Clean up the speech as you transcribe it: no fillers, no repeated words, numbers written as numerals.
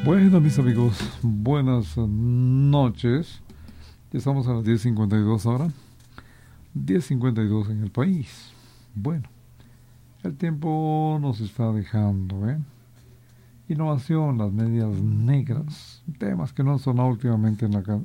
Bueno, mis amigos, buenas noches. Ya estamos a las 10:52 ahora. 10:52 en el país. Bueno, el tiempo nos está dejando, ¿eh? Innovación, las medias negras. Temas que no han sonado últimamente